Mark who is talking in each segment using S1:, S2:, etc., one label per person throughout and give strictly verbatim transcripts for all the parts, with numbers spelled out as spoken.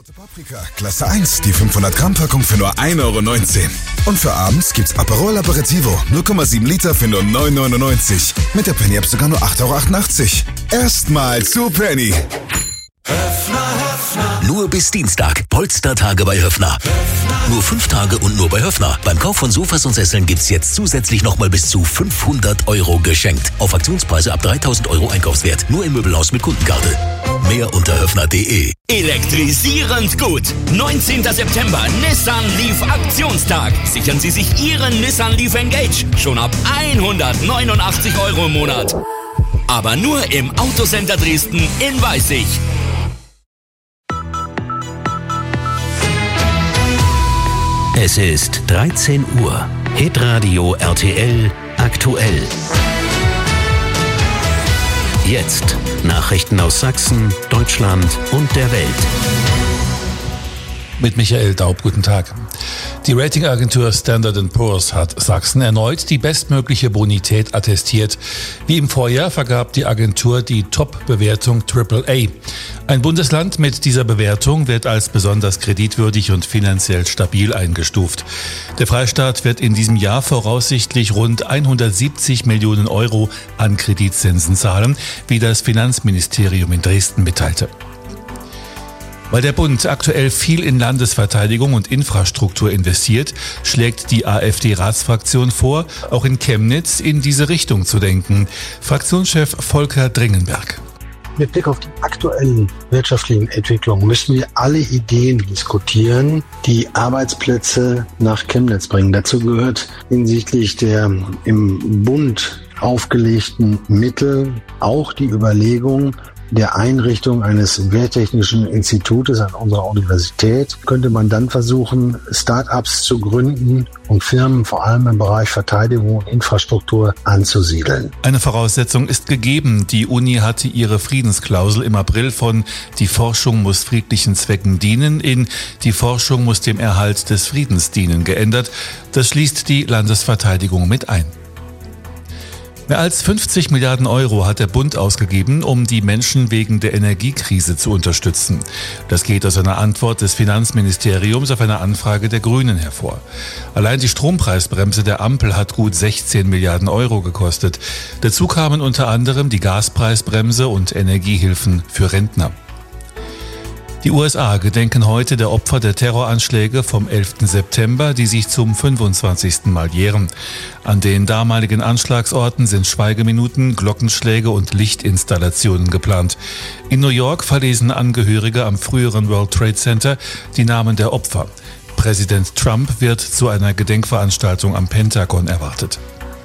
S1: Rote Paprika, Klasse eins, die fünfhundert Gramm Packung für nur ein Euro neunzehn. Und für abends gibt's Aperol Aperitivo, null Komma sieben Liter für nur neun Euro neunundneunzig. Mit der Penny-App sogar nur acht Euro achtundachtzig. Erstmal zu Penny.
S2: Höffner, Höffner. Nur bis Dienstag. Polstertage bei Höffner. Höffner. Nur fünf Tage und nur bei Höffner. Beim Kauf von Sofas und Sesseln gibt's jetzt zusätzlich nochmal bis zu fünfhundert Euro geschenkt. Auf Aktionspreise ab dreitausend Euro Einkaufswert. Nur im Möbelhaus mit Kundenkarte. Mehr unter höffner punkt de.
S3: Elektrisierend gut. neunzehnten September, Nissan Leaf Aktionstag. Sichern Sie sich Ihren Nissan Leaf Engage schon ab hundertneunundachtzig Euro im Monat. Aber nur im Autocenter Dresden in Weißig.
S2: Es ist dreizehn Uhr. Hitradio R T L aktuell. Jetzt Nachrichten aus Sachsen, Deutschland und der Welt.
S4: Mit Michael Daub, guten Tag. Die Ratingagentur Standard and Poor's hat Sachsen erneut die bestmögliche Bonität attestiert. Wie im Vorjahr vergab die Agentur die Top-Bewertung Triple A. Ein Bundesland mit dieser Bewertung wird als besonders kreditwürdig und finanziell stabil eingestuft. Der Freistaat wird in diesem Jahr voraussichtlich rund hundertsiebzig Millionen Euro an Kreditzinsen zahlen, wie das Finanzministerium in Dresden mitteilte. Weil der Bund aktuell viel in Landesverteidigung und Infrastruktur investiert, schlägt die AfD-Ratsfraktion vor, auch in Chemnitz in diese Richtung zu denken. Fraktionschef Volker Dringenberg.
S5: Mit Blick auf die aktuellen wirtschaftlichen Entwicklungen müssen wir alle Ideen diskutieren, die Arbeitsplätze nach Chemnitz bringen. Dazu gehört hinsichtlich der im Bund aufgelegten Mittel auch die Überlegung der Einrichtung eines Wehrtechnischen Institutes an unserer Universität. Könnte man dann versuchen, Start-ups zu gründen und Firmen vor allem im Bereich Verteidigung und Infrastruktur anzusiedeln.
S4: Eine Voraussetzung ist gegeben. Die Uni hatte ihre Friedensklausel im April von "Die Forschung muss friedlichen Zwecken dienen" in "Die Forschung muss dem Erhalt des Friedens dienen" geändert. Das schließt die Landesverteidigung mit ein. Mehr als fünfzig Milliarden Euro hat der Bund ausgegeben, um die Menschen wegen der Energiekrise zu unterstützen. Das geht aus einer Antwort des Finanzministeriums auf eine Anfrage der Grünen hervor. Allein die Strompreisbremse der Ampel hat gut sechzehn Milliarden Euro gekostet. Dazu kamen unter anderem die Gaspreisbremse und Energiehilfen für Rentner. Die U S A gedenken heute der Opfer der Terroranschläge vom elften September, die sich zum fünfundzwanzigsten Mal jähren. An den damaligen Anschlagsorten sind Schweigeminuten, Glockenschläge und Lichtinstallationen geplant. In New York verlesen Angehörige am früheren World Trade Center die Namen der Opfer. Präsident Trump wird zu einer Gedenkveranstaltung am Pentagon erwartet.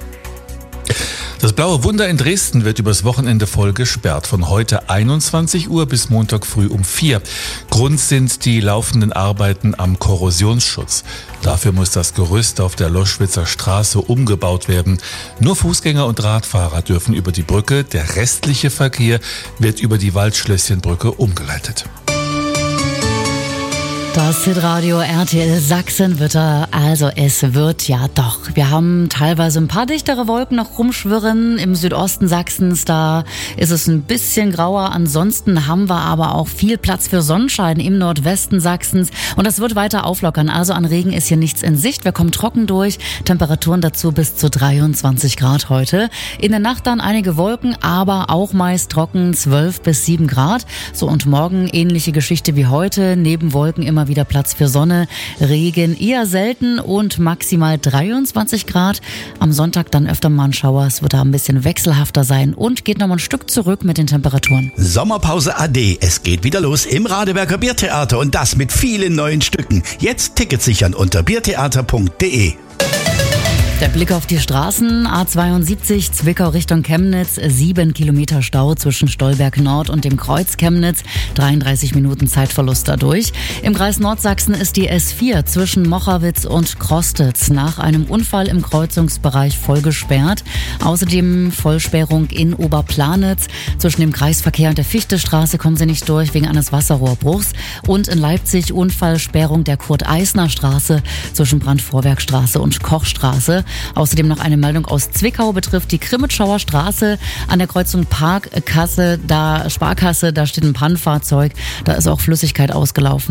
S4: Das Blaue Wunder in Dresden wird übers Wochenende voll gesperrt. Von heute einundzwanzig Uhr bis Montag früh um vier. Grund sind die laufenden Arbeiten am Korrosionsschutz. Dafür muss das Gerüst auf der Loschwitzer Straße umgebaut werden. Nur Fußgänger und Radfahrer dürfen über die Brücke. Der restliche Verkehr wird über die Waldschlösschenbrücke umgeleitet.
S6: Das Hitradio R T L Sachsen-Wetter, also es wird ja doch. Wir haben teilweise ein paar dichtere Wolken noch rumschwirren im Südosten Sachsens, da ist es ein bisschen grauer. Ansonsten haben wir aber auch viel Platz für Sonnenschein im Nordwesten Sachsens und das wird weiter auflockern. Also an Regen ist hier nichts in Sicht. Wir kommen trocken durch, Temperaturen dazu bis zu dreiundzwanzig Grad heute. In der Nacht dann einige Wolken, aber auch meist trocken, zwölf bis sieben Grad. So und morgen ähnliche Geschichte wie heute, neben Wolken immer wieder Platz für Sonne, Regen eher selten und maximal dreiundzwanzig Grad. Am Sonntag dann öfter mal ein Schauer. Es wird da ein bisschen wechselhafter sein und geht noch mal ein Stück zurück mit den Temperaturen.
S7: Sommerpause A D. Es geht wieder los im Radeberger Biertheater und das mit vielen neuen Stücken. Jetzt Tickets sichern unter biertheater punkt de.
S6: Der Blick auf die Straßen, A zweiundsiebzig, Zwickau Richtung Chemnitz, sieben Kilometer Stau zwischen Stolberg Nord und dem Kreuz Chemnitz, dreiunddreißig Minuten Zeitverlust dadurch. Im Kreis Nordsachsen ist die S vier zwischen Mochawitz und Krostitz nach einem Unfall im Kreuzungsbereich voll gesperrt. Außerdem Vollsperrung in Oberplanitz. Zwischen dem Kreisverkehr und der Fichtestraße kommen sie nicht durch wegen eines Wasserrohrbruchs. Und in Leipzig Unfallsperrung der Kurt-Eisner-Straße zwischen Brandvorwerkstraße und Kochstraße. Außerdem noch eine Meldung aus Zwickau betrifft die Krimitschauer Straße an der Kreuzung Parkkasse, da Sparkasse, da steht ein Pannenfahrzeug, da ist auch Flüssigkeit ausgelaufen.